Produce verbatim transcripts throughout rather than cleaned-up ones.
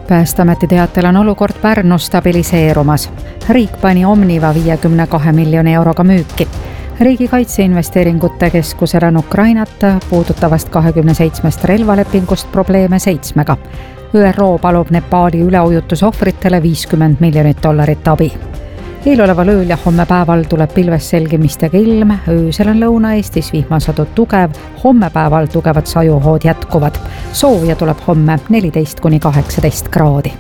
Päästeameti teatel on olukord Pärnus stabiliseerumas. Riik pani Omniva viiekümne kahe miljoni euroga müüki. Riigi kaitseinvesteeringute keskusel on Ukrainat puudutavast kahekümne seitsmest relvalepingust probleeme seitsmega. Ü R O palub Nepaali üleujutusohvritele viiskümmend miljonit dollarit abi. Eeloleval ööl ja homme päeval tuleb pilves selgimistega ilm, öösel on Lõuna-Eestis vihmasadu tugev, homme päeval tugevad sajuhood jätkuvad. Sooja tuleb homme neliteist kuni kaheksateist kraadi.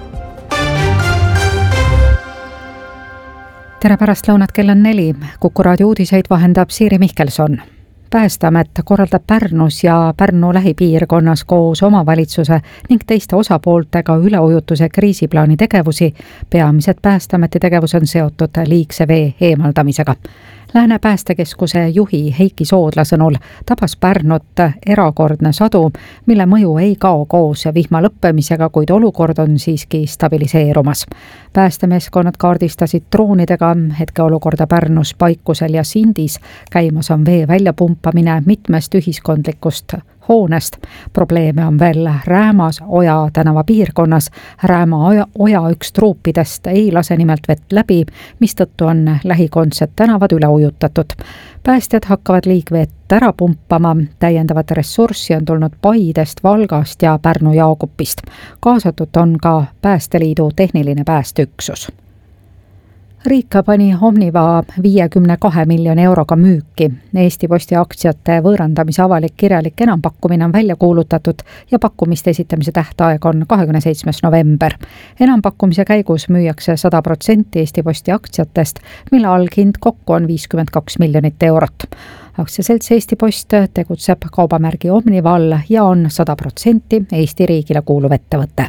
Tere pärast lõunat, kell on neli. Kuku raadio uudiseid vahendab Siiri Mihkelson. Päästeamet korraldab Pärnus ja Pärnu lähipiirkonnas koos omavalitsuse ning teiste osapooltega üleujutuse kriisiplaani tegevusi. Peamised Päästeameti tegevus on seotud liigse vee eemaldamisega. Lääne päästekeskuse juhi Heiki Soodla sõnul tabas Pärnut erakordne sadu, mille mõju ei kao koos vihma lõppemisega, kuid olukord on siiski stabiliseerumas. Päästemeeskonnad kaardistasid droonidega hetkeolukorda Pärnus, Paikusel ja Sindis. Käimas on vee väljapumpamine mitmest ühiskondlikust hoonest. Probleeme on veel Räämas Oja tänava piirkonnas. Rääma oja, oja üks truupidest ei lase nimelt vett läbi, mistõttu on lähikondsed tänavad üle ujutatud. Päästjad hakkavad liigveet ära pumpama, täiendavat ressurssi on tulnud Paidest, Valgast ja Pärnu Jaagupist. Kaasatud on ka Päästeliidu tehniline päästeüksus. Riik pani Omniva viiekümne kahe miljoni euroga müüki. Eesti Posti aktsiate võõrandamise avalik kirjalik enampakkumine on välja kuulutatud ja pakkumiste esitamise tähtaeg on kahekümne seitsmes november. Enampakkumise käigus müüakse sada protsenti Eesti Posti aktsiatest, mille alghind kokku on viiskümmend kaks miljonit eurot. Aktsiaselts Eesti Post tegutseb kaubamärgi Omniva all ja on sada protsenti Eesti riigile kuuluv ettevõte.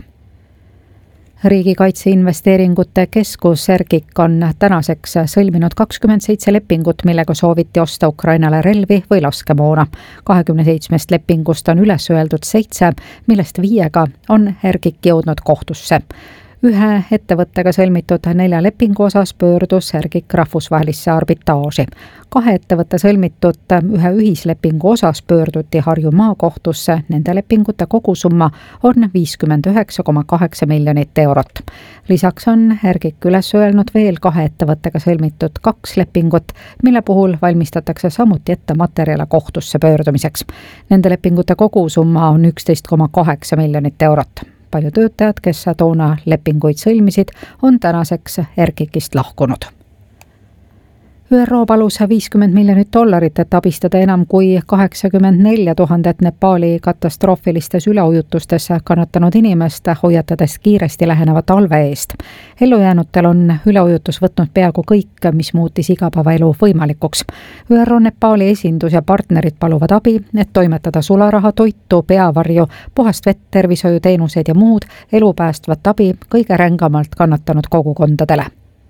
Riigi kaitseinvesteeringute keskus RGIK on tänaseks sõlminud kakskümmend seitse lepingut, millega sooviti osta Ukrainale relvi või laskemoona. kahekümne seitsmest lepingust on üles öeldud seitse, millest viiega on RGIK jõudnud kohtusse. Ühe ettevõttega sõlmitud nelja lepingu osas pöördus RGIK rahvusvahelisse arbitraaži. Kahe ettevõtte sõlmitud ühe ühislepingu osas pöörduti Harju maakohtusse. Nende lepingute kogusumma on viiskümmend üheksa koma kaheksa miljonit eurot. Lisaks on RGIK üles öelnud veel kahe ettevõttega sõlmitud kaks lepingut, mille puhul valmistatakse samuti ette materjale kohtusse pöördumiseks. Nende lepingute kogusumma on üksteist koma kaheksa miljonit eurot. Palju töötajad, kes toona lepinguid sõlmisid, on tänaseks RGIKist lahkunud. Ü R O palus viiskümmend miljonit dollarit, et abistada enam kui kaheksakümmend neli tuhandet Nepaali katastroofilistes üleujutustes kannatanud inimest, hoiatades kiiresti läheneva talve eest. Ellujäänutel on üleujutus võtnud peaaegu kõik, mis muutis igapäevaelu võimalikuks. Ü R O Nepaali esindus ja partnerid paluvad abi, et toimetada sularaha, toitu, peavarju, puhast vett, tervishoiuteenuseid ja muud elupäästvat abi kõige rängamalt kannatanud kogukondadele.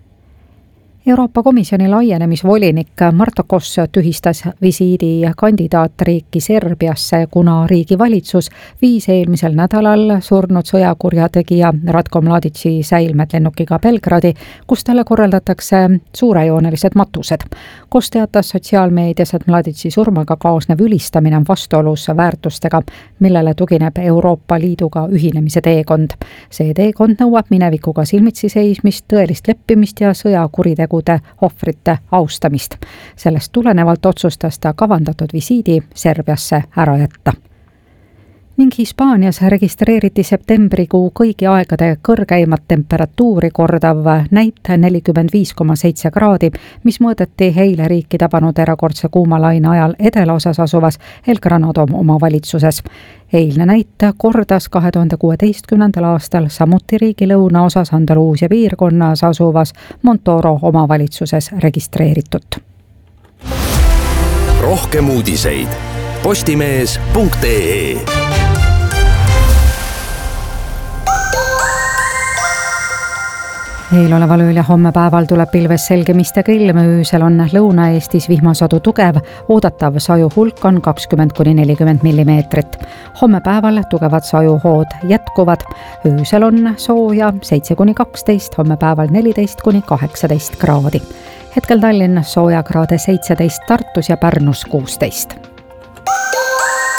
Euroopa Komisjoni laienemisvolinik Marta Koss tühistas visiidi kandidaatriiki Serbiasse, kuna riigi valitsus viis eelmisel nädalal surnud sõjakurjategija Ratko Mladici säilmed lennukiga Belgradi, kus talle korraldatakse suurejoonelised matused. Koss teatas sotsiaalmeedias, et Mladici surmaga kaasnev ülistamine on vastuolus väärtustega, millele tugineb Euroopa Liiduga ühinemise teekond. See teekond nõuab minevikuga silmitsi seismist, tõelist leppimist ja sõjakuritegude ohvrite austamist. Sellest tulenevalt otsustas ta kavandatud visiidi Serbiasse ära jätta. Ning Hispaanias registreeriti septembrikuu kõigi aegade kõrgeimat temperatuuri kordav näit nelikümmend viis koma seitse kraadi, mis mõõdeti eile riiki tabanud erakordse kuumalaine ajal edelaosas asuvas El Granado omavalitsuses. Eilne näit kordas kahe tuhande kuueteistkümnendal aastal samuti riigi lõunaosas Andaluusia piirkonnas asuvas Montoro omavalitsuses registreeritut. Rohkem uudiseid postimees punkt ee. Eeloleval ööl ja homme päeval tuleb pilves selgemistega ilm, öösel on Lõuna-Eestis vihmasadu tugev, oodatav saju hulk on kakskümmend kuni nelikümmend millimeetrit. Homme päeval tugevad sajuhood jätkuvad, öösel on sooja seitse kuni kaksteist, homme päeval neliteist kuni kaheksateist kraadi. Hetkel Tallinn soojakraade seitseteist, Tartus ja Pärnus kuusteist. Thank you.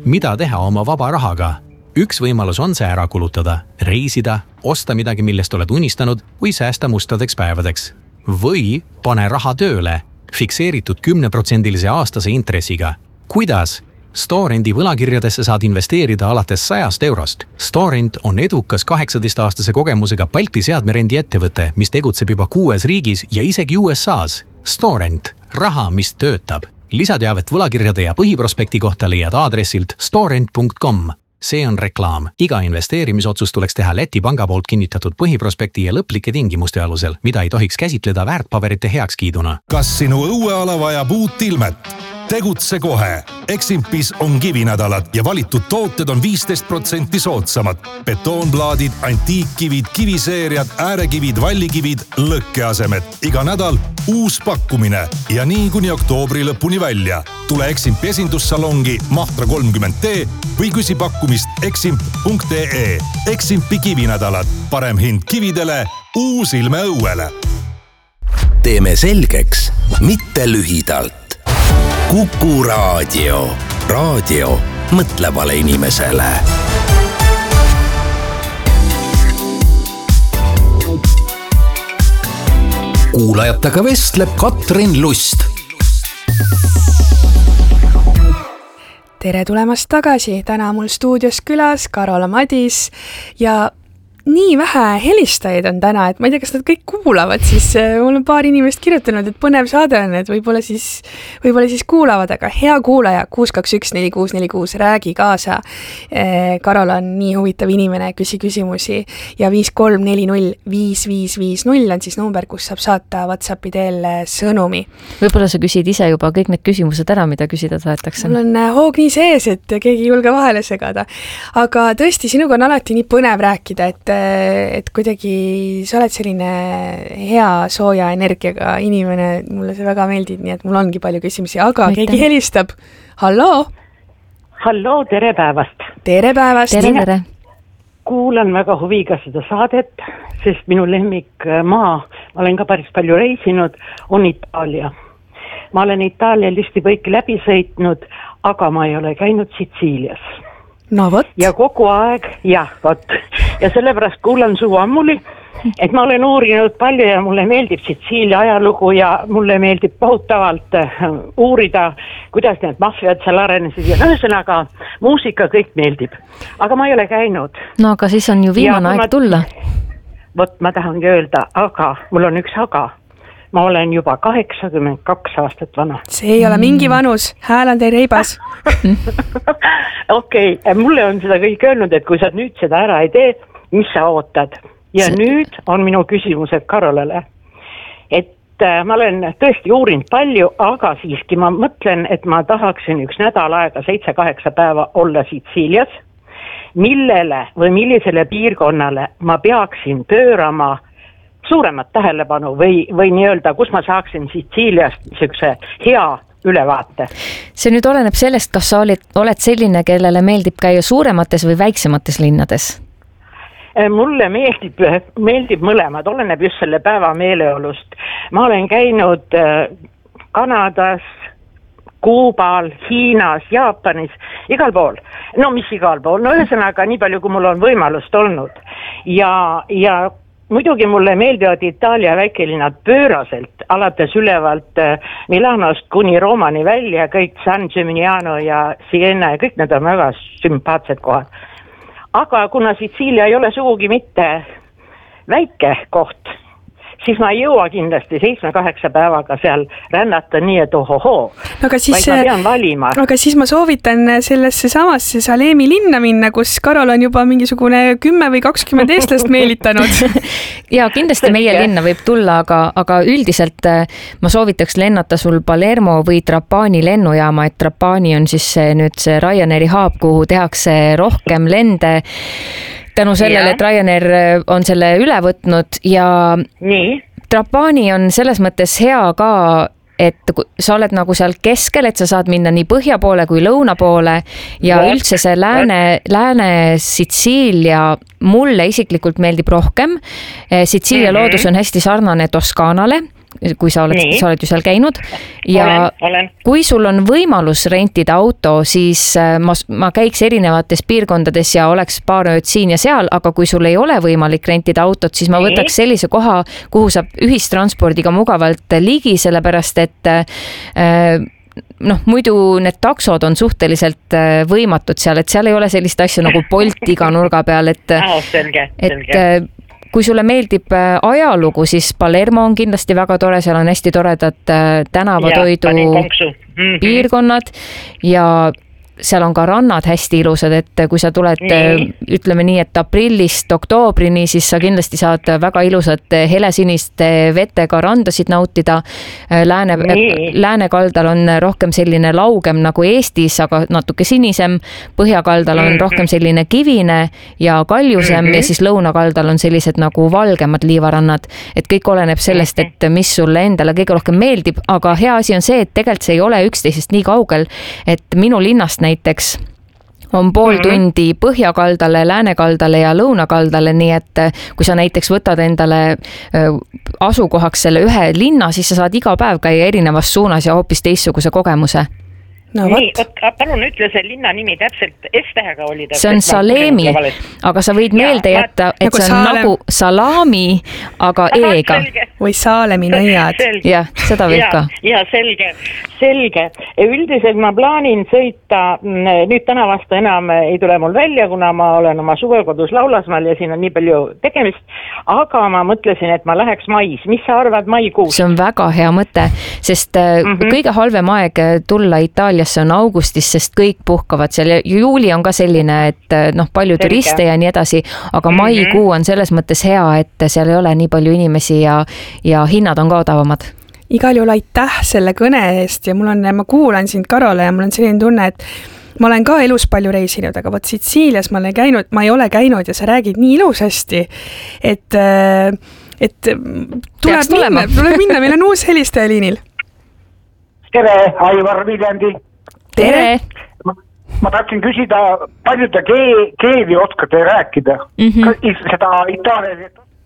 mida teha oma vaba rahaga? Üks võimalus on see ära kulutada, reisida, osta midagi, millest oled unistanud või säästa mustadeks päevadeks. Või pane raha tööle, fikseeritud kümneprotsendilise aastase intressiga. Kuidas? Storendi võlakirjadesse saad investeerida alates sajast eurost. Storend on edukas kaheksateist-aastase kogemusega Balti seadmerendi ettevõte, mis tegutseb juba kuues riigis ja isegi U S A's. Storend, raha, mis töötab. Lisateavet võlakirjade ja põhiprospekti kohta leiad aadressilt storend punkt com. See on reklaam. Iga investeerimisotsus tuleks teha Läti panga poolt kinnitatud põhiprospekti ja lõplike tingimuste alusel, mida ei tohiks käsitleda väärtpaberite heakskiiduna. Kas sinu õueala vajab uut ilmet? Tegutse kohe. Eximpis on kivinädalad ja valitud tooted on viisteist protsenti soodsamad. Betoonplaadid, antiikkivid, kiviseeriad, äärekivid, vallikivid, lõkkeasemed. Iga nädal uus pakkumine ja nii kuni oktoobri lõpuni välja. Tule Eximpi esindussalongi Mahtra kolmkümmend D või küsi pakkumist eximp punkt ee. Eximpi kivinädalad. Parem hind kividele, uus ilme õuele. Teeme selgeks, mitte lühidalt. Kuku raadio. Raadio mõtlevale inimesele. Kuulajatega vestleb Katrin Lust. Tere tulemast tagasi. Täna mul stuudios külas Karola Madis ja nii vähe helistajaid on täna, et ma ei tea, kas nad kõik kuulavad, siis mul on paar inimest kirjutanud, et põnev saade on, et võib-olla siis, võib-olla siis kuulavad, aga hea kuulaja, kuus kaks üks neli kuus neli kuus, räägi kaasa. Karol on nii huvitav inimene, küsi küsimusi ja viis kolm neli null viis viis viis null on siis number, kus saab saata WhatsAppi teel sõnumi. Võib-olla sa küsid ise juba kõik need küsimused ära, mida küsida tahetakse. Mul on hoog nii sees, et keegi ei julge vahele segada. Aga tõesti, sinuga on alati nii põnev rääkida, et et kuidagi sa oled selline hea sooja energiaga inimene, mulle see väga meeldib, nii et mul ongi palju küsimusi, aga Aitäh. Keegi helistab. Halloo! Halloo, tere päevast! Tere päevast! Tere, tere! Kuulan väga huviga seda saadet, sest minu lemmik maa, ma olen ka päris palju reisinud, on Itaalia. Ma olen Itaalia listi kõik läbi sõitnud, aga ma ei ole käinud Sitsiilias. No võt. Ja kogu aeg, jah, võt. Ja sellepärast kuulan su ammuli, et ma olen uurinud palju ja mulle meeldib Sitsiilia ajalugu ja mulle meeldib kohutavalt uurida, kuidas need maffiad seal arenesid ja ühesõnaga muusika kõik meeldib. Aga ma ei ole käinud. No aga siis on ju viimane aeg tulla. Võt, ma tahangi öelda, aga mul on üks aga. Ma olen juba kaheksakümmend kaks aastat vana. See ei ole mingi vanus, hääl on teil reibas. Okei, okay, mulle on seda kõik öelnud, et kui sa nüüd seda ära ei tee, mis sa ootad? Ja see... nüüd on minu küsimused Karolele. Et äh, ma olen tõesti uurinud palju, aga siiski ma mõtlen, et ma tahaksin üks nädal aega, seitse-kaheksa päeva olla Sitsiilias, millele või millisele piirkonnale ma peaksin pöörama suuremat tähelepanu või, või nii-öelda, kus ma saaksin Sitsiiliast niisuguse hea ülevaate. See nüüd oleneb sellest, kas sa oled, oled selline, kellele meeldib käia suuremates või väiksemates linnades? Mulle meeldib, meeldib mõlemad, oleneb just selle päeva meeleolust. Ma olen käinud Kanadas, Kuubal, Hiinas, Jaapanis, igal pool. No mis igal pool? No ühesõnaga nii palju, kui mul on võimalust olnud. Ja, ja muidugi mulle meeldivad Itaalia väikelinnad pööraselt, alates ülevalt Milanost kuni Roomani välja, kõik San Gimignano ja Siena ja kõik need on väga sümpaatsed kohad. Aga kuna Sitsiilia ei ole sugugi mitte väike koht, siis ma ei jõua kindlasti seitsme-kaheksa päevaga seal rännata nii, et ohohoo, aga siis, vaid ma pean valima. Aga siis ma soovitan sellesse samasse Salemi linna minna, kus Karol on juba mingisugune kümme või kakskümmend eestlast meelitanud. Ja kindlasti meie linna võib tulla, aga, aga üldiselt ma soovitaks lennata sul Palermo või Trapani lennujaama, et Trapani on siis see, nüüd see Ryanairi haab, kuhu tehakse rohkem lende tänu sellele, et Ryanair on selle üle võtnud ja Nii. Trapani on selles mõttes hea ka, et sa oled nagu seal keskel, et sa saad minna nii põhja poole kui lõuna poole ja Võt. Üldse see lääne, lääne Sitsiilia mulle isiklikult meeldib rohkem. Sitsiilia mm-hmm. loodus on hästi sarnane Toskaanale, kui sa oled, sa oled ju seal käinud ja olen, olen. kui sul on võimalus rentida auto, siis ma, ma käiks erinevates piirkondades ja oleks paar ööd siin ja seal, aga kui sul ei ole võimalik rentida autot, siis ma võtaks sellise koha, kuhu saab ühistranspordiga mugavalt ligi, sellepärast et äh, noh, muidu need taksod on suhteliselt võimatud seal, et seal ei ole sellist asja nagu Bolt iga nurga peal, et, oh, selge, selge. et kui sulle meeldib ajalugu, siis Palermo on kindlasti väga tore, seal on hästi toredad tänavatoidu mm-hmm. piirkonnad ja seal on ka rannad hästi ilusad, et kui sa tuled, nii. ütleme nii, et aprillist oktoobrini, siis sa kindlasti saad väga ilusat helesiniste vetega randasid nautida. Lääne, läänekaldal on rohkem selline laugem nagu Eestis, aga natuke sinisem. Põhjakaldal on rohkem selline kivine ja kaljusem mm-hmm. ja siis lõunakaldal on sellised nagu valgemad liivarannad. Et kõik oleneb sellest, et mis sulle endale kõige rohkem meeldib, aga hea asi on see, et tegelikult see ei ole üksteisest nii kaugel, et minu linnast näiteks on pool tundi põhjakaldale, läänekaldale ja lõunakaldale, nii et kui sa näiteks võtad endale asukohaks selle ühe linna, siis sa saad iga päev käia erinevas suunas ja hoopis teistsuguse kogemuse. No, nii, võt, palun ütle see linna nimi täpselt, S-tähega oli täpselt. See on Salemi, aga sa võid meelde ja, jätta, et nagu see on Saalem. Nagu salami, aga Aha, E-ga. Selge. Või Saalemi nõiad. Jah, seda võib ja, ka. Ja, selge, selge. Üldiselt ma plaanin sõita, nüüd täna vastu enam ei tule mul välja, kuna ma olen oma suvekodus Laulasmaal ja siin on nii palju tegemist, aga ma mõtlesin, et ma läheks mais. Mis sa arvad maikuus? See on väga hea mõte, sest mm-hmm. kõige halvem aeg tulla Itaalia see on augustis, sest kõik puhkavad seal ja juuli on ka selline, et noh, palju turiste ja nii edasi, aga mm-hmm. maikuu on selles mõttes hea, et seal ei ole nii palju inimesi ja, ja hinnad on ka odavamad. Igal juhul aitäh selle kõne eest ja mul on, ma kuulan sind, Karole, ja mul on selline tunne, et ma olen ka elus palju reisinud, aga võt Sitsiilias ma olen käinud, ma ei ole käinud ja sa räägid nii ilusasti, et, et tuleb minna, tuleb minna, meil on uus helistaja liinil. Tere, Aivar Viljandi. Tere! Ma, ma tahtsin küsida, palju te keel, keeli oskate rääkida? Mm-hmm. Seda Itaalia...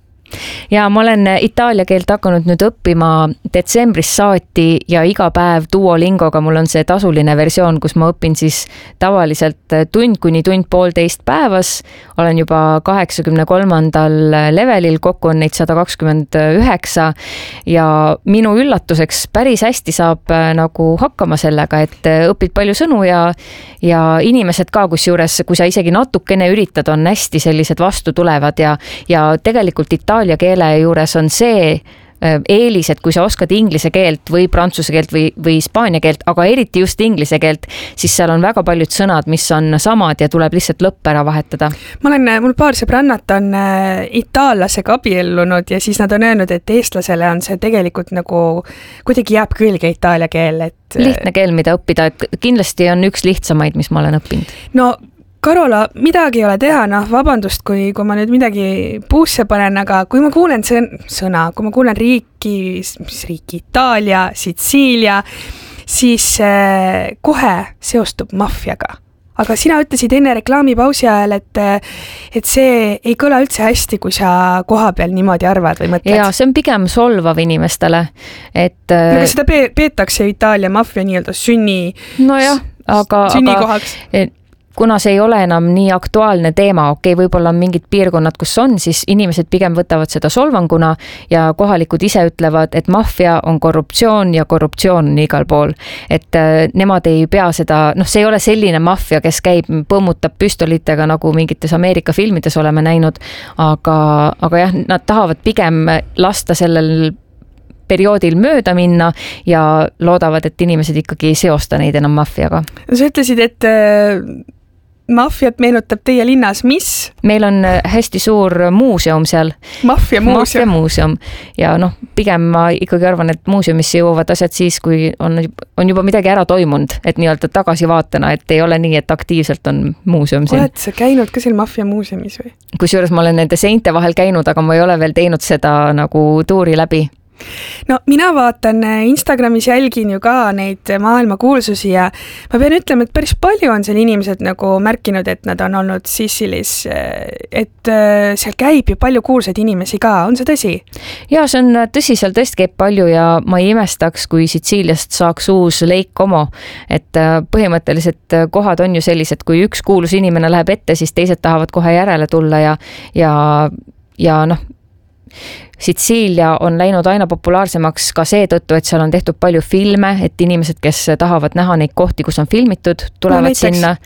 Ja ma olen itaalia keelt hakanud nüüd õppima detsembris saati ja iga päev Duolingoga mul on see tasuline versioon, kus ma õpin siis tavaliselt tund kuni tund poolteist päevas. Olen juba kaheksakümne kolmandal levelil, kokku on neid sada kakskümmend üheksa ja minu üllatuseks päris hästi saab nagu hakkama sellega, et õpid palju sõnu ja, ja inimesed ka, kus juures, kui sa isegi natukene üritad, on hästi sellised vastu tulevad ja, ja tegelikult itaalia keele juures on see eelis, et kui sa oskad inglise keelt või prantsuse keelt või, või hispaania keelt, aga eriti just inglise keelt, siis seal on väga paljud sõnad, mis on samad ja tuleb lihtsalt lõpp ära vahetada. Ma olen, mul paar sõbrannat on itaallasega abiellunud ja siis nad on öelnud, et eestlasele on see tegelikult nagu kuidagi jääb külge itaalia keel. Et... lihtne keel, mida õppida, et kindlasti on üks lihtsamaid, mis ma olen õppinud. No Karola, midagi ei ole teha, noh, vabandust, kui, kui ma nüüd midagi puusse panen, aga kui ma kuulen sõna, kui ma kuulen riiki, mis riiki, Itaalia, Sitsiilia, siis äh, kohe seostub maffiaga. Aga sina ütlesid enne reklaamipausi ajal, et, et see ei kõla üldse hästi, kui sa koha peal niimoodi arvad või mõtled. Ja see on pigem solvav inimestele. Et, no, seda peetakse Itaalia maffia nii-öelda sünni, no jah, aga, sünnikohaks. Aga, kuna see ei ole enam nii aktuaalne teema, okei, okay, võib-olla on mingid piirkonnad, kus on, siis inimesed pigem võtavad seda solvanguna ja kohalikud ise ütlevad, et maffia on korruptsioon ja korruptsioon on igal pool. Et äh, nemad ei pea seda, noh, see ei ole selline maffia, kes käib, põmmutab püstolitega, nagu mingites Ameerika filmides oleme näinud, aga, aga jah, nad tahavad pigem lasta sellel perioodil mööda minna ja loodavad, et inimesed ikkagi ei seosta neid enam maffiaga. Sa ütlesid, et äh... maffiat meenutab teie linnas, mis? Meil on hästi suur muuseum seal. Mafia muuseum. Mafia muuseum. Ja noh, pigem ma ikkagi arvan, et muuseumisse jõuavad asjad siis, kui on, on juba midagi ära toimunud, et nii-öelda tagasi vaatena, et ei ole nii, et aktiivselt on muuseum siin. Oled sa käinud ka seal Mafia muuseumis või? Kusjuures ma olen nende seinte vahel käinud, aga ma ei ole veel teinud seda nagu tuuri läbi. No mina vaatan Instagramis, jälgin ju ka neid maailma kuulsusi ja ma pean ütlema, et päris palju on seal inimesed nagu märkinud, et nad on olnud Sicily's, et seal käib ju palju kuulsaid inimesi ka, on see tõsi? Ja see on tõsi, seal tõesti käib palju ja ma ei imestaks, kui Sitsiiliast saaks uus Lake Como, et põhimõtteliselt kohad on ju sellised, kui üks kuulus inimene läheb ette, siis teised tahavad kohe järele tulla ja, ja, ja noh, Sitsiilia on läinud aina populaarsemaks ka seetõttu, et seal on tehtud palju filme, et inimesed, kes tahavad näha neid kohti, kus on filmitud, tulevad no, sinna.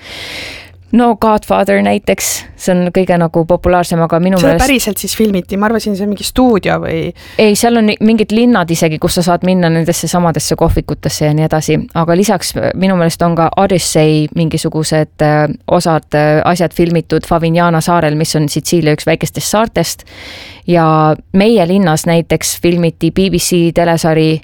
No Godfather näiteks, see on kõige nagu populaarsem, aga minu meelest... See päriselt siis filmiti, ma arvasin, see on mingi stuudio või... Ei, seal on mingid linnad isegi, kus sa saad minna nendesse samadesse kohvikutesse ja nii edasi, aga lisaks minu meelest on ka Odyssey mingisugused osad asjad filmitud Favignana saarel, mis on Sitsiilia üks väikestest saartest ja meie linnas näiteks filmiti B B C telesari,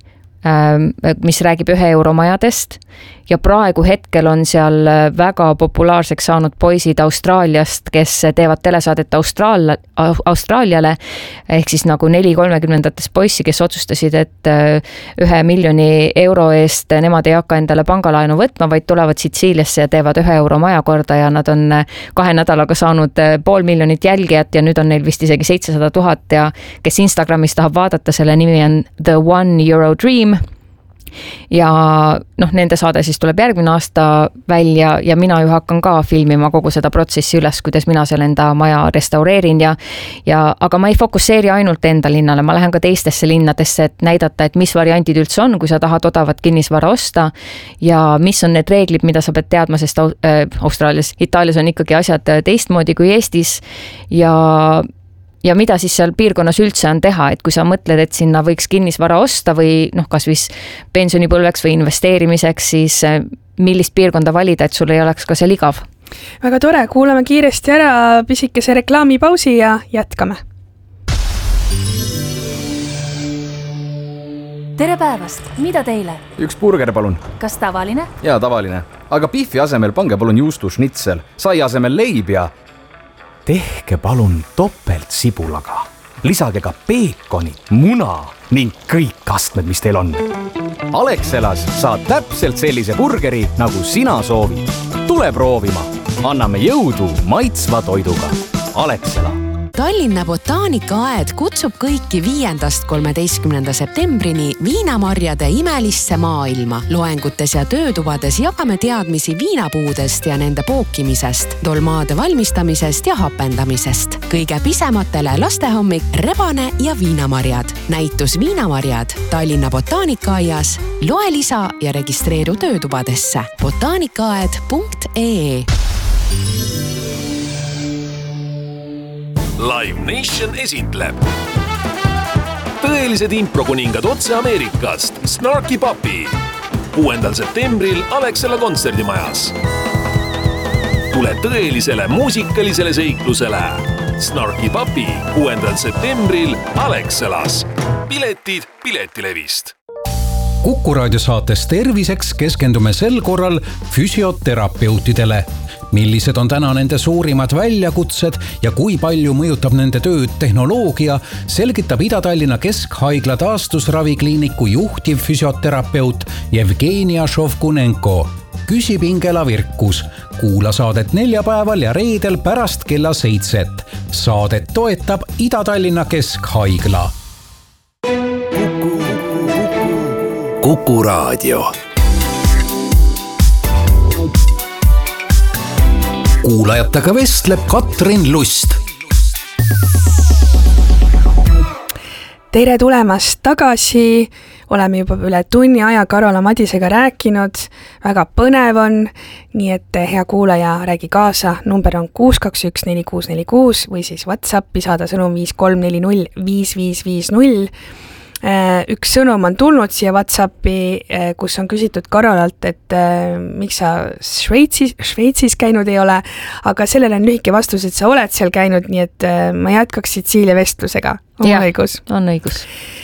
mis räägib ühe euro majadest ja praegu hetkel on seal väga populaarseks saanud poisid Austraaliast, kes teevad telesaadet Austraal, Austraaliale ehk siis nagu neli kolmekümnendates poissi, kes otsustasid, et ühe miljoni euro eest nemad ei hakka endale pangalaenu võtma, vaid tulevad Sitsiiliasse ja teevad ühe euro maja korda ja nad on kahe nädalaga saanud pool miljonit jälgijat ja nüüd on neil vist isegi seitsesada tuhat ja kes Instagramis tahab vaadata, selle nimi on The One Euro Dream ja noh, nende saade siis tuleb järgmine aasta välja ja mina ju hakkan ka filmima kogu seda protsessi üles, kuidas mina seal enda maja restaureerin ja, ja aga ma ei fokusseeri ainult enda linnale, ma lähen ka teistesse linnadesse, et näidata, et mis variandid üldse on, kui sa tahad odavat kinnisvara osta ja mis on need reeglid, mida sa pead teadma, sest Austraalias, Itaalias on ikkagi asjad teistmoodi kui Eestis ja ja mida siis seal piirkonnas üldse on teha, et kui sa mõtled, et sinna võiks kinnisvara osta või noh, kas vis pensionipõlveks või investeerimiseks, siis millist piirkonda valida, et sul ei oleks ka seal igav? Väga tore, kuulame kiiresti ära pisikese reklaamipausi ja jätkame. Tere päevast, mida teile? Üks burger, palun. Kas tavaline? Jaa, tavaline. Aga biffi asemel pange palun juustu schnitzel, sai asemel leib ja... Tehke palun topelt sibulaga. Lisage ka peekonit, muna ning kõik kastmed, mis teil on. Alexelas saad täpselt sellise burgeri, nagu sina soovid. Tule proovima. Anname jõudu maitsva toiduga. Alexela. Tallinna botaanikaaed kutsub kõiki viiendast kolmeteistkümnenda septembrini viinamarjade imelisse maailma. Loengutes ja töötubades jagame teadmisi viinapuudest ja nende pookimisest, dolmaade valmistamisest ja hapendamisest. Kõige pisematele lastehommik, rebane ja viinamarjad. Näitus viinamarjad Tallinna botaanikaaias. Loe lisa ja registreeru töötubadesse. botaanikaaed punkt ee Live Nation esitleb tõelised improkuningad otse Ameerikast Snarky Puppy kuuendal septembril Alexela kontserdimajas. Tule tõelisele muusikalisele seiklusele Snarky Puppy kuuendal septembril Alexelas. Piletid Piletilevist. Kuku raadio saates Terviseks keskendume sel korral füsioterapeutidele. Millised on täna nende suurimad väljakutsed ja kui palju mõjutab nende tööd tehnoloogia, selgitab Ida-Tallinna Keskhaigla taastusravikliiniku juhtiv füsioterapeut Jevgenia Šovkunenko. Küsib Ingela Virkus. Kuula saadet neljapäeval ja reedel pärast kella seitset. Saadet toetab Ida-Tallinna Keskhaigla. Kuku raadio. Kuulajatega vestleb Katrin Lust. Tere tulemast tagasi. Oleme juba üle tunni aja Karola Madisega rääkinud. Väga põnev on, nii et hea kuulaja, räägi kaasa. Number on kuus kaks üks neli kuus neli kuus või siis WhatsAppi saada sõnum viis kolm neli null viis viis viis null. Üks sõnum on tulnud siia WhatsAppi, kus on küsitud Karolalt, et miks sa Šveitsis, Šveitsis käinud ei ole, aga sellele on lühike vastus, et sa oled seal käinud, nii et ma jätkaks Sitsiilia vestlusega. On ja, õigus? On õigus.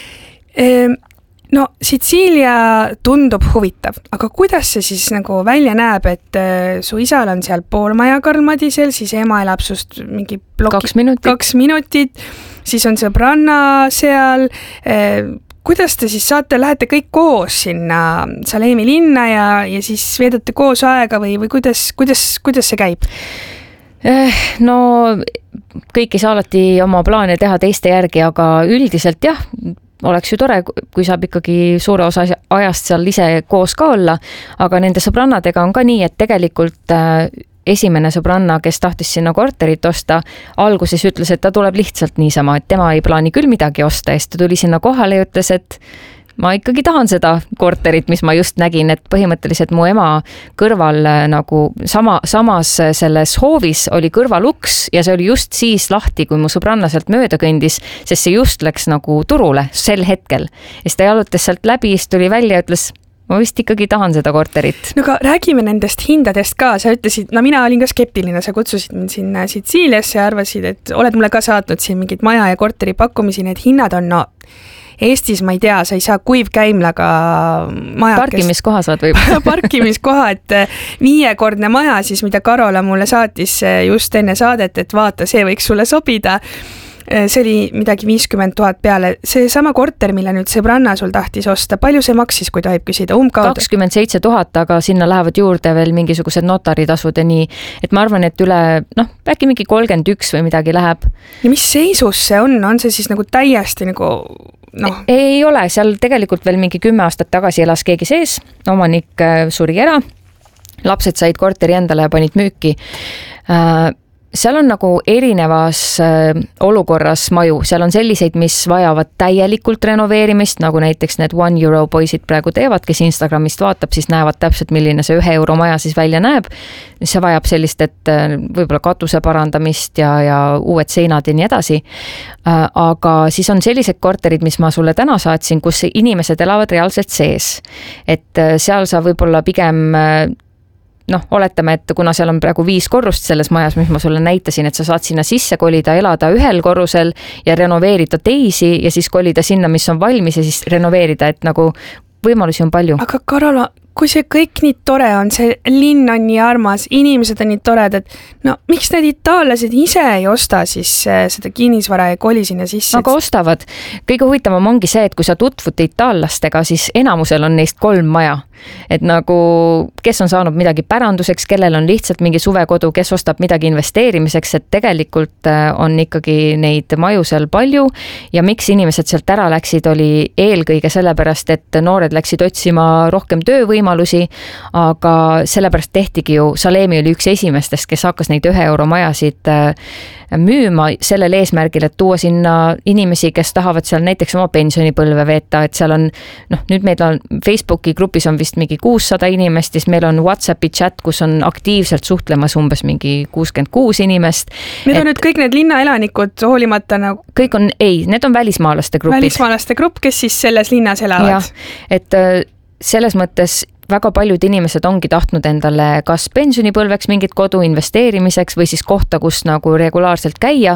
No, Sitsiilia tundub huvitav, aga kuidas see siis nagu välja näeb, et su isal on seal pool maja Karl Madisel, siis ema elab sust mingi ploki, kaks minutit. kaks minutit, siis on sõbranna seal, kuidas te siis saate, lähete kõik koos sinna Saleemi linna ja, ja siis veedate koos aega või, või kuidas, kuidas, kuidas see käib? No kõik ei saa alati oma plaane teha teiste järgi, aga üldiselt jah, oleks ju tore, kui saab ikkagi suure osa ajast seal ise koos ka olla, aga nende sõbrannadega on ka nii, et tegelikult esimene sõbranna, kes tahtis sinna korterit osta, alguses ütles, et ta tuleb lihtsalt niisama, et tema ei plaani küll midagi osta, ja siis ta tuli sinna kohale ja ütles, et ma ikkagi tahan seda korterit, mis ma just nägin, et põhimõtteliselt mu ema kõrval nagu sama, samas selles hoovis oli kõrvaluks ja see oli just siis lahti, kui mu sõbranna sealt mööda kõndis, sest see just läks nagu turule sel hetkel. Ja siis ta jalutas sealt läbi, siis tuli välja ja ütles, ma vist ikkagi tahan seda korterit. No aga räägime nendest hindadest ka, sa ütlesid, no mina olin ka skeptiline, sa kutsusid mind sinna Sitsiiliasse ja arvasid, et oled mulle ka saatnud siin mingid maja ja korteri pakkumisi, need hinnad on no Eestis, ma ei tea, sa ei saa kuivkäimlaga maja. Parkimiskoha saad võib. Parkimiskoha, et viiekordne maja siis, mida Karola mulle saatis just enne saadet, et vaata, see võiks sulle sobida. See oli midagi viiskümmend tuhat peale. See sama korter, mille nüüd sõbranna sul tahtis osta, palju see maksis, kui tohib küsida? Umbkaudu? kakskümmend seitse tuhat, aga sinna lähevad juurde veel mingisugused notaritasud ja nii, et ma arvan, et üle, noh, äkki mingi kolmkümmend üks või midagi läheb. Ja mis seisus see on? On see siis nagu täiesti nagu no. Ei, ei ole, seal tegelikult veel mingi kümme aastat tagasi elas keegi sees, omanik suri ära, lapsed said korteri endale ja panid müüki. Seal on nagu erinevas olukorras maju, seal on selliseid, mis vajavad täielikult renoveerimist, nagu näiteks need One Euro poisid praegu teevad, kes Instagramist vaatab, siis näevad täpselt, milline see ühe euro maja siis välja näeb. See vajab sellist, et võib-olla katuse parandamist ja, ja uued seinad ja nii edasi. Aga siis on sellised korterid, mis ma sulle täna saatsin, kus inimesed elavad reaalselt sees. Et seal sa võib-olla pigem noh, oletame, et kuna seal on praegu viis korrust selles majas, mis ma sulle näitasin, et sa saad sinna sisse kolida, elada ühel korrusel ja renoveerida teisi ja siis kolida sinna, mis on valmis ja siis renoveerida, et nagu võimalusi on palju. Aga Karola, kui see kõik nii tore on, see linn on nii armas, inimesed on nii toredad, no miks need itaallased ise ei osta siis seda kinnisvara ja koli sinna sisse? Aga ostavad. Kõige huvitavam ongi see, et kui sa tutvud itaallastega, siis enamusel on neist kolm maja. Et nagu, kes on saanud midagi päranduseks, kellel on lihtsalt mingi suvekodu, kes ostab midagi investeerimiseks, et tegelikult on ikkagi neid maju seal palju ja miks inimesed sealt ära läksid, oli eelkõige sellepärast, et noored läksid otsima rohkem töövõimalusi, aga sellepärast tehtigi ju, Saleemi oli üks esimestest, kes hakkas neid ühe euro majasid müüma sellel eesmärgil, et tuua sinna inimesi, kes tahavad seal näiteks oma pensionipõlve veeta, et seal on, noh, nüüd meil on Facebooki grupis on vist mingi kuussada inimest, siis meil on WhatsAppi chat, kus on aktiivselt suhtlemas umbes mingi kuuskümmend kuus inimest. Need on et, nüüd kõik need linnaelanikud hoolimata nagu? Kõik on, ei, need on välismaalaste grupid. Välismaalaste grupp, kes siis selles linnas elavad? Ja, et selles mõttes väga paljud inimesed ongi tahtnud endale kas pensionipõlveks mingit kodu investeerimiseks või siis kohta, kus nagu regulaarselt käia.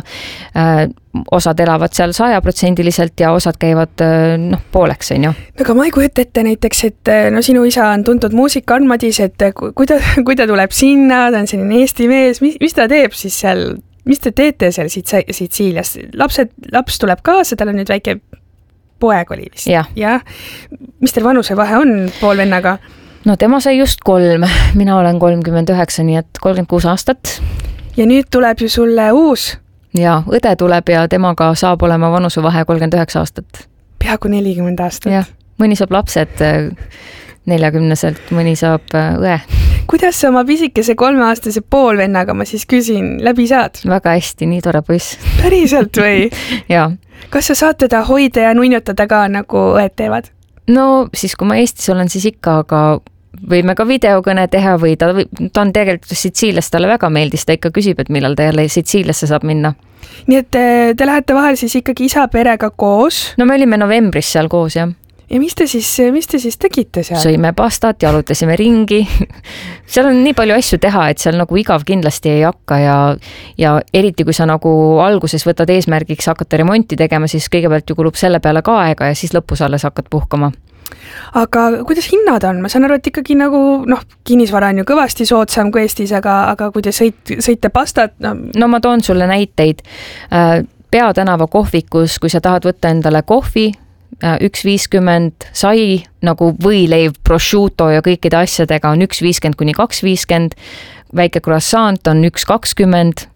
Osad elavad seal sajaprotsendiliselt ja osad käivad noh, pooleks, on ju. Aga ma ei kujuta ette näiteks, et no sinu isa on tuntud muusika Madis, et kui ta, kui ta tuleb sinna, ta on selline Eesti mees, mis, mis ta teeb siis seal, mis te teete seal Sitsiilias? Lapsed, laps tuleb kaasa, tal on nüüd väike poeg oli vist. Ja. ja. Mis teil vanuse vahe on poolvennaga? No tema sai just kolm, mina olen kolmkümmend üheksa, nii et kolmkümmend kuus aastat. Ja nüüd tuleb ju sulle uus? Ja, õde tuleb ja temaga saab olema vanuse vahe kolmkümmend üheksa aastat. Peaaegu nelikümmend aastat. Ja, mõni saab lapsed neljakümneselt, mõni saab õe. Kuidas sa oma pisikese kolmeaastase poolvennaga, ma siis küsin, läbi saad? Väga hästi, nii tore poiss. Päriselt või? Ja. Kas sa saad teda hoida ja nunnutada ka, nagu õed teevad? No siis, kui ma Eestis olen, siis ikka, aga võime ka videokõne teha või ta, ta on tegelikult Sitsiilias, talle väga meeldis, ta ikka küsib, et millal ta jälle Sitsiiliasse saab minna. Nii et te, te lähete vahel siis ikkagi isa perega koos? No me olime novembris seal koos, jah. Ja mis te siis, mis te siis tegite seal? Sõime pastat, jalutasime ringi. Seal on nii palju asju teha, et seal nagu igav kindlasti ei hakka ja, ja eriti kui sa nagu alguses võtad eesmärgiks hakata remonti tegema, siis kõigepealt ju kulub selle peale ka aega ja siis lõpus alles hakkad puhkama. Aga kuidas hinnad on? Ma saan aru, et ikkagi nagu, noh, kinnisvara on ju kõvasti soodsam kui Eestis, aga, aga kui te sõit, sõite pastat? No... no ma toon sulle näiteid. Peatänava kohvikus, kui sa tahad võtta endale kohvi, üks viiskümmend, sai nagu võileiv, prosciutto ja kõikide asjadega on üks viiskümmend kuni kaks viiskümmend, väike croissant on üks kakskümmend,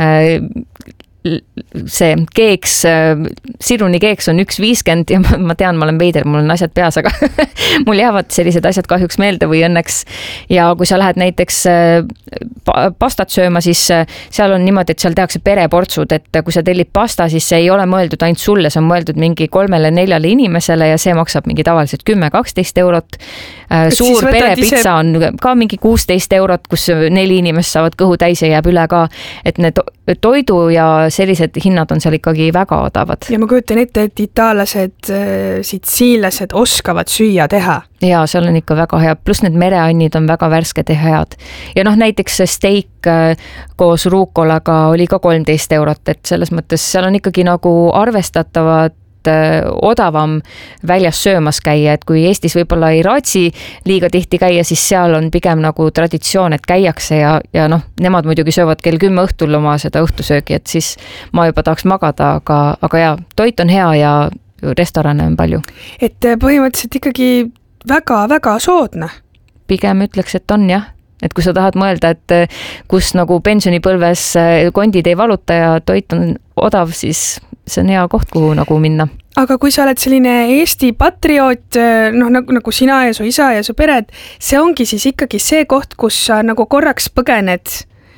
see keeks, siruni keeks on üks viiskümmend ja ma tean, ma olen veider, mul on asjad peas, aga mul jäävad sellised asjad kahjuks meelde või õnneks. Ja kui sa lähed näiteks pastat sööma, siis seal on niimoodi, et seal tehakse pereportsud, et kui sa tellid pasta, siis see ei ole mõeldud ainult sulle, see on mõeldud mingi kolmele, neljale inimesele ja see maksab mingi tavaliselt kümme kaksteist eurot. Suur perepitsa ise... on ka mingi kuusteist eurot, kus neli inimest saavad kõhu täis ja jääb üle ka, et need toidu ja sellised hinnad on seal ikkagi väga odavad. Ja ma kujutan ette, et itaallased, sitsiillased oskavad süüa teha. Ja seal on ikka väga hea, pluss need mereannid on väga värsked ja head. Ja noh, näiteks steik koos ruukolaga oli ka kolmteist eurot, et selles mõttes seal on ikkagi nagu arvestatavad odavam väljas söömas käia, et kui Eestis võib-olla ei raatsi liiga tihti käia, siis seal on pigem nagu traditsioon, et käiakse ja, ja noh, nemad muidugi söövad kell kümme õhtul oma seda õhtusöögi, et siis ma juba tahaks magada, aga, aga ja, toit on hea ja restorane on palju. Et põhimõtteliselt ikkagi väga-väga soodne. Pigem ütleks, et on jah. Et kui sa tahad mõelda, et kus nagu pensionipõlves kondid ei valuta ja toit on odav, siis see on hea koht, kuhu nagu minna. Aga kui sa oled selline Eesti patrioot, noh, nagu, nagu sina ja su isa ja su pered, see ongi siis ikkagi see koht, kus sa nagu korraks põgened,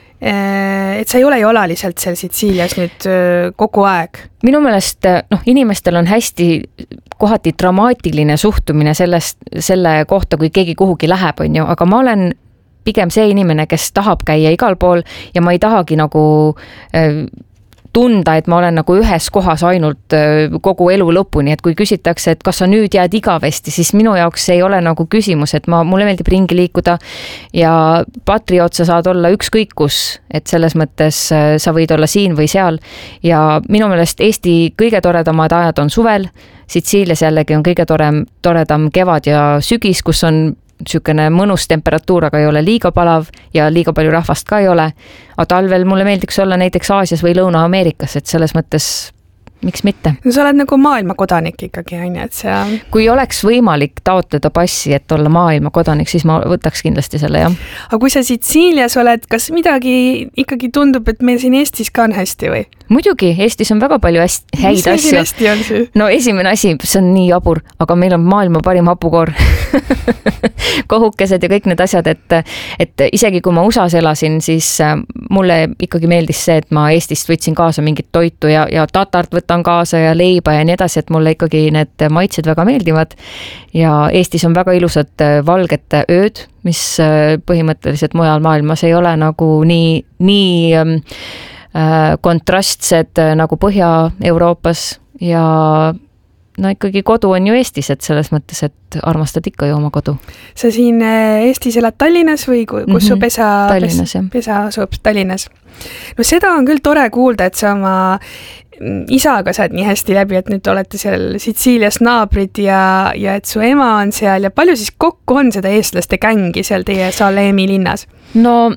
et sa ei ole ju alaliselt seal Sitsiilias nüüd kogu aeg. Minu meelest, noh, inimestel on hästi kohati dramaatiline suhtumine sellest, selle kohta, kui keegi kuhugi läheb, on ju, aga ma olen pigem see inimene, kes tahab käia igal pool ja ma ei tahagi nagu tunda, et ma olen nagu ühes kohas ainult kogu elu lõpuni, et kui küsitakse, et kas sa nüüd jääd igavesti, siis minu jaoks ei ole nagu küsimus, et ma, mulle meeldib ringi liikuda ja patrioot sa saad olla ükskõik kus, et selles mõttes sa võid olla siin või seal ja minu meelest Eesti kõige toredamad ajad on suvel, Sitsiilias jällegi on kõige torem, toredam kevad ja sügis, kus on sükene mõnus temperatuur, aga ei ole liiga palav ja liiga palju rahvast ka ei ole. Aga talvel mulle meeldiks olla näiteks Aasias või Lõuna-Ameerikas, et selles mõttes miks mitte? No sa oled nagu maailma kodanik ikkagi, on ju, et see... Kui oleks võimalik taotleda passi, et olla maailma kodanik, siis ma võtaks kindlasti selle, jah. Aga kui sa Sitsiilias oled, kas midagi ikkagi tundub, et meil siin Eestis ka on hästi või? Muidugi, Eestis on väga palju hästi, häid asju. Hästi on see? No esimene asi, see on nii jabur, aga meil on maailma parim hapukoor. Kohukesed ja kõik need asjad, et, et isegi kui ma U S A-s elasin, siis mulle ikkagi meeldis see, et ma Eestist võtsin kaasa mingit toitu ja, ja tatart võtan kaasa ja leiba ja nii edasi, et mulle ikkagi need maitsed väga meeldivad. Ja Eestis on väga ilusad valged ööd, mis põhimõtteliselt mujal maailmas ei ole nagu nii, nii kontrastsed nagu Põhja-Euroopas ja no ikkagi kodu on ju Eestis, et selles mõttes, et armastad ikka ju oma kodu. Sa siin Eestis elad Tallinnas või kus mm-hmm. su pesa, Tallinnas, pesa, pesa asub Tallinnas? No seda on küll tore kuulda, et sa oma isaga saad nii hästi läbi, et nüüd olete seal Sitsiilias naabrid ja, ja et su ema on seal ja palju siis kokku on seda eestlaste gängi seal teie Salemi linnas? No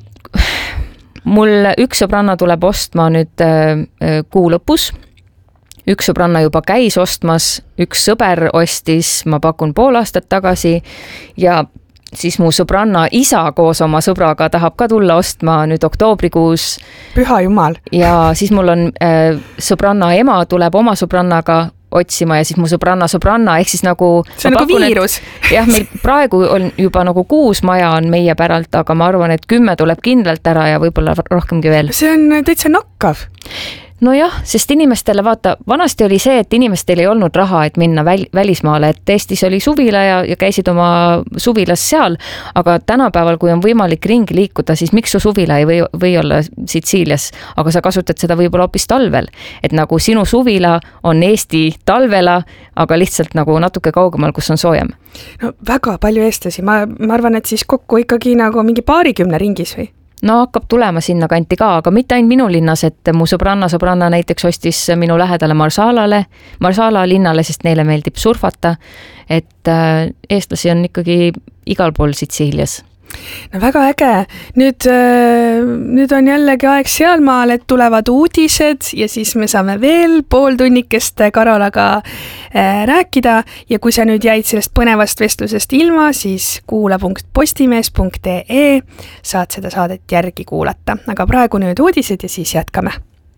mul üks sõbranna tuleb ostma nüüd kuu lõpus. Üks sõbranna juba käis ostmas, üks sõber ostis, ma pakun pool aastat tagasi ja siis mu sõbranna isa koos oma sõbraga tahab ka tulla ostma nüüd oktoobrikuus. Püha jumal. Ja siis mul on äh, sõbranna ema tuleb oma sõbrannaga otsima ja siis mu sõbranna sõbranna, ehk siis nagu... See on nagu pakun, viirus. Et, jah, meil praegu on juba nagu kuus maja on meie päralt, aga ma arvan, et kümme tuleb kindlalt ära ja võib-olla rohkemgi veel. See on täitsa nakkav. No jah, sest inimestele, vaata, vanasti oli see, et inimestel ei olnud raha, et minna väl, välismaale, et Eestis oli suvila ja, ja käisid oma suvilas seal, aga tänapäeval, kui on võimalik ringi liikuda, siis miks su suvila ei või, või olla Sitsiilias, aga sa kasutad seda võib-olla hoopis talvel, et nagu sinu suvila on Eesti talvela, aga lihtsalt nagu natuke kaugemal, kus on soojem. No väga palju eestlasi, ma, ma arvan, et siis kokku ikkagi nagu mingi paarikümne ringis või? No hakkab tulema sinna kanti ka, aga mitte ainult minu linnas, et mu sõbranna sõbranna näiteks ostis minu lähedale Marsalale, Marsala linnale, sest neile meeldib surfata, et eestlasi on ikkagi igal pool Sitsiilias. No väga äge. Nüüd, nüüd on jällegi aeg sealmaal, et tulevad uudised ja siis me saame veel pool tunnikest Karolaga rääkida ja kui sa nüüd jäid sellest põnevast vestlusest ilma, siis kuula punkt postimees punkt ee saad seda saadet järgi kuulata. Aga praegu nüüd uudised ja siis jätkame.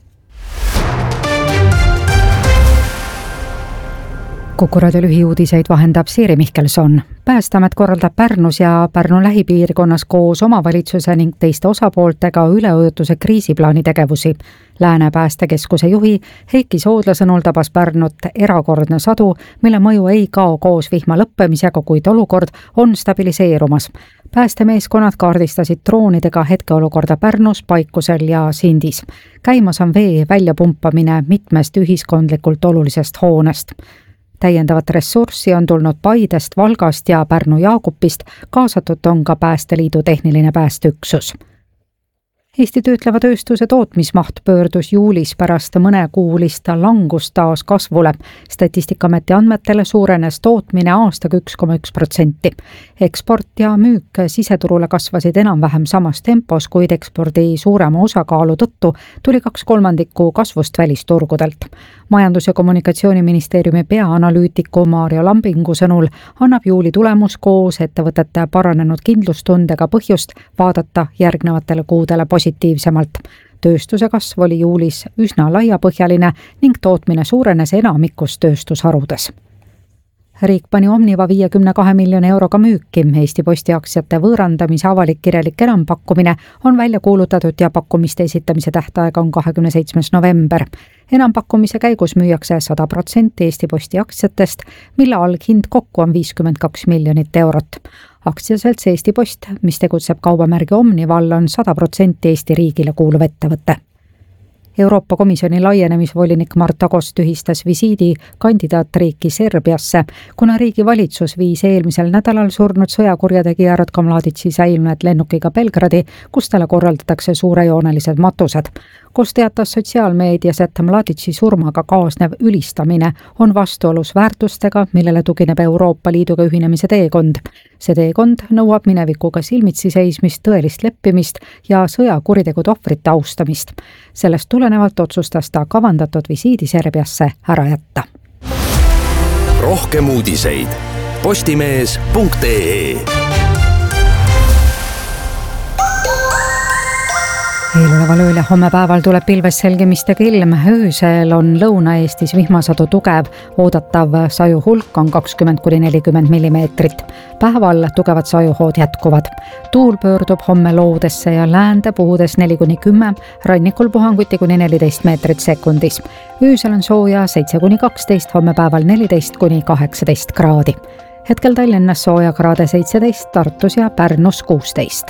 Kuku raadio lühiuudiseid vahendab Siiri Mihkelson. Päästeamet korraldab Pärnus ja Pärnu lähipiirkonnas koos omavalitsuse ning teiste osapooltega üleujutuse kriisiplaani tegevusi. Lääne päästekeskuse juhi Heiki Soodla sõnul tabas Pärnut erakordne sadu, mille mõju ei kao koos vihma lõppemisega, kuid olukord on stabiliseerumas. Päästemeeskonnad kaardistasid droonidega hetkeolukorda Pärnus, Paikusel ja Sindis. Käimas on vee väljapumpamine mitmest ühiskondlikult olulisest hoonest. Täiendavat ressurssi on tulnud Paidest, Valgast ja Pärnu Jaagupist, kaasatud on ka Päästeliidu tehniline päästeüksus. Eesti töötleva tööstuse tootmismaht pöördus juulis pärast mõnekuulist langust taas kasvule. Statistikameti andmetele suurenes tootmine aastaga üks koma üks protsenti. Eksport ja müük siseturule kasvasid enam-vähem samas tempos, kuid ekspordi suurema osakaalu tõttu tuli kaks kolmandikku kasvust välisturgudelt. Majandus- ja kommunikatsiooniministeeriumi peaanalüütiku Maarjo Lambingu sõnul annab juuli tulemus koos ettevõtete paranenud kindlustundega põhjust vaadata järgnevatele kuudele positiivsemalt. Tööstuse kasv oli juulis üsna laiapõhjaline ning tootmine suurenes enamikus tööstusharudes. Riik pani Omniva viiekümne kahe miljoni euroga müüki. Eesti Posti aktsiate võõrandamise avalik kirjalik enampakkumine on välja kuulutatud ja pakkumiste esitamise tähtaeg on kahekümne seitsmes november. Enampakkumise käigus müüakse sada protsenti Eesti Posti aktsiatest, mille alghind kokku on viiskümmend kaks miljonit eurot. Aktsiaselts Eesti Post, mis tegutseb kaubamärgi Omniva all, on sada protsenti Eesti riigile kuuluv ettevõte. Euroopa Komisjoni laienemisvolinik Marta Koss tühistas visiidi kandidaatriiki Serbiasse, kuna riigi valitsus viis eelmisel nädalal surnud sõjakurjategija Ratko Mladici säilunud lennukiga Belgradi, kus talle korraldatakse suurejoonelised matused. Koss teatas sotsiaalmeedias, et Mladici surmaga kaasnev ülistamine on vastuolus väärtustega, millele tugineb Euroopa Liiduga ühinemise teekond. See teekond nõuab minevikuga silmitsi seismist, tõelist leppimist ja sõjakuritegude ohvrite austamist. Sellest tulenevalt otsustas ta kavandatud visiidi Serbiasse ära jätta. Rohkem uudiseid postimees punkt ee. Eeloleval ööl ja homme päeval tuleb pilves selgimistega ilm. Öösel on Lõuna-Eestis vihmasadu tugev, oodatav saju hulk on kakskümmend kuni nelikümmend millimeetrit. Päeval tugevad sajuhood jätkuvad. Tuul pöördub homme loodesse ja läände puhudes neli kuni kümme, rannikul puhanguti kuni neliteist meetrit sekundis. Öösel on sooja seitse kuni kaksteist, homme päeval neliteist kuni kaheksateist kraadi. Hetkel Tallinnas sooja kraade seitseteist, Tartus ja Pärnus kuusteist.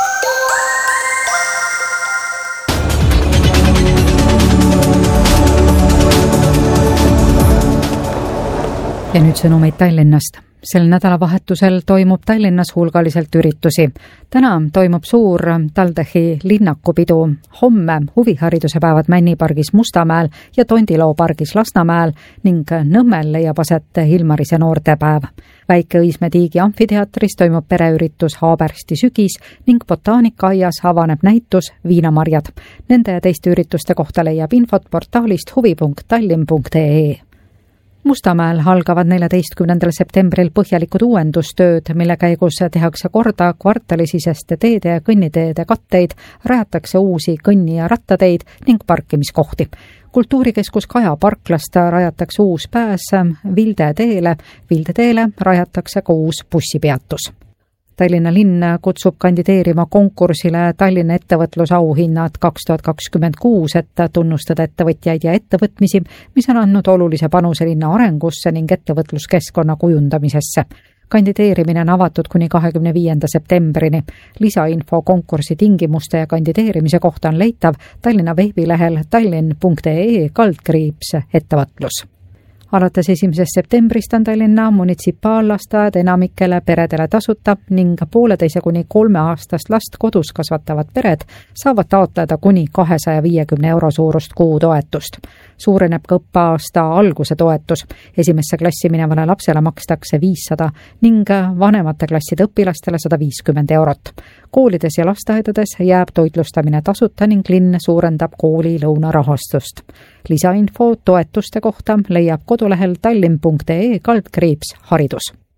Ja nüüd sõnumeid Tallinnast. Sel nädalavahetusel toimub Tallinnas hulgaliselt üritusi. Täna toimub suur Taldehi linnakupidu, homme huvihariduse päevad Männipargis Mustamäel ja Tondiloo pargis Lasnamäel ning Nõmmel leiab aset Ilmarise noortepäev. Väike-Õismäe Tiigi amfiteatris toimub pereüritus Haabersti sügis ning Botaanikaaias avaneb näitus Viinamarjad. Nende ja teiste ürituste kohta leiab infot portaalist huvi punkt tallinn punkt ee. Mustamäel algavad neljateistkümnendal septembril põhjalikud uuendustööd, mille käigus tehakse korda kvartalisiseste teede ja kõnniteede katteid, rajatakse uusi kõnni- ja rattateid ning parkimiskohti. Kultuurikeskus Kaja parklast rajatakse uus pääs Vilde teele, Vilde teele rajatakse ka uus bussipeatus. Tallinna linn kutsub kandideerima konkursile Tallinna ettevõtlusauhinnad kaks tuhat kakskümmend kuus, et tunnustada ettevõtjaid ja ettevõtmisi, mis on andnud olulise panuse linna arengusse ning ettevõtluskeskkonna kujundamisesse. Kandideerimine on avatud kuni kahekümne viienda septembrini. Lisainfo konkursi tingimuste ja kandideerimise kohta on leitav Tallinna veebilehel tallinn punkt ee kaldkriips ettevõtlus. alates esimesest septembrist on Tallinna munitsipaallasteaed enamikele peredele tasuta ning pooleteise kuni kolmeaastast last kodus kasvatavad pered saavad taotleda kuni kahesaja viiekümne euro suurust kuutoetust. Suureneb ka õppeaasta alguse toetus. Esimesse klassi minevale lapsele makstakse viissada ning vanemate klasside õpilastele sada viiskümmend eurot. Koolides ja lasteaedades jääb toitlustamine tasuta ning linn suurendab kooli lõunarahastust. Lisainfo toetuste kohta leiab kodulehel tallinn punkt ee kaldkriips haridus.